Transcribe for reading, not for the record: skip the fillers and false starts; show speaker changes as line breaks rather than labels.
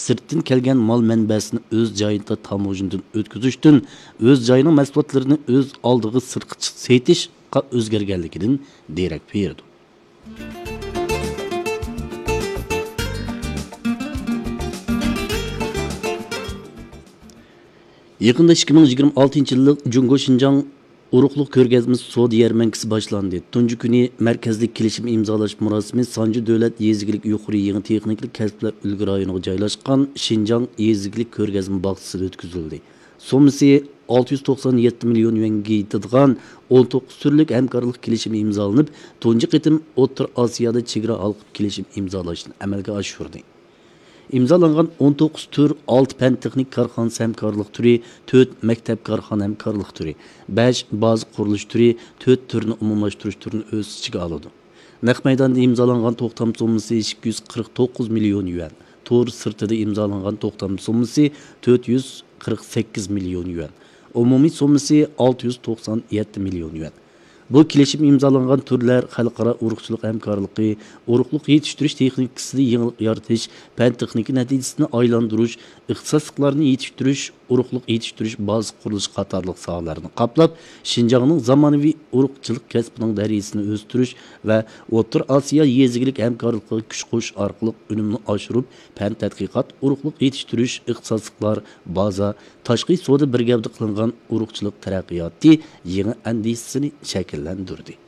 sirtdan kelgan mol manbasini o'z joyida tamojindan o'tkazishdan o'z joyining mahsulotlarini o'z oldiga sirtqa setish o'zgarganligidan derak berdi. Yaqında 2026 yıllık Cungo Şinjan Uruqluq ko'rgazmasi savdo yarmankasi boshlandi. Tunji kuni markazlik kelishim imzolash murosimi Sanju davlat yezigilik yuqori yangi texnik kasblar ulgu rayoniga joylashgan Şinjan yezigilik ko'rgazma bog'chasida o'tkazildi. So'misi 697 million yuanga yetadigan 19 turlik hamkorlik kelishimi imzolanib, tunji qitim O'rta Osiyoda chegara halqib kelishim imzolashni amalga oshirdi. İmzalangan 19 tür 6 pen texnik karxanası hemkarlıq türü, 4 mektep karxana hemkarlıq türü, 5 bazı quruluş türü, 4 türünü umumlaştırış türünü öz içine aladı. Naq meydanda imzalangan toxtam sommasi 249 milyon yuan. Tor sırtıda imzalangan toxtam sommasi 448 milyon yuan. Umumi sommasi 697 milyon yuan. Bu kelishim imzolangan turlar xalqaro urug'chilik hamkorligi, urug'liq yetishtirish texnikasida yangilik yaratish, fan texnika natijasini aylantirish, ixtisosliklarni yetishtirish, urug'liq yetishtirish ba'zi qurilish qatorliq sohalarni qoplab, Şinjanning zamonaviy urug'chilik kasbining darajasini o'stirish va O'rta Osiyo yezigilik hamkorligiga kuch qo'shish orqali unumni oshirib, fan tadqiqot, urug'liq yetishtirish, ixtisosliklar, baza, tashqi savdo birgavda qilingan urug'chilik taraqqiyoti yangi andisini shakllantirdi.